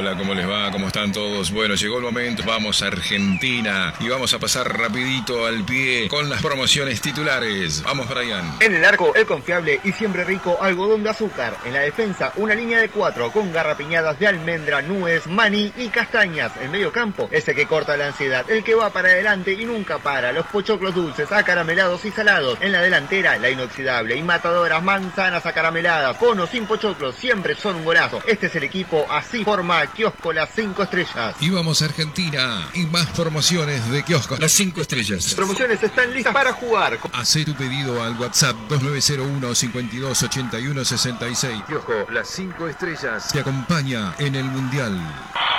Hola, ¿cómo les va? ¿Cómo están todos? Bueno, llegó el momento, vamos a Argentina y vamos a pasar rapidito al pie con las promociones titulares. Vamos, Brian. En el arco, el confiable y siempre rico algodón de azúcar. En la defensa, una línea de 4 con garrapiñadas de almendra, nuez, maní y castañas. El medio campo, ese que corta la ansiedad, el que va para adelante y nunca para. Los pochoclos dulces, acaramelados y salados. En la delantera, la inoxidable y matadora manzanas acarameladas. Con o sin pochoclos, siempre son un golazo. Este es el equipo, así forma Kiosco Las 5 Estrellas. Y vamos a Argentina y más promociones de Kiosco Las 5 Estrellas. Las promociones están listas para jugar. Hacé tu pedido al WhatsApp 2901 52 81 66. Kiosco Las 5 Estrellas Te acompaña en el Mundial.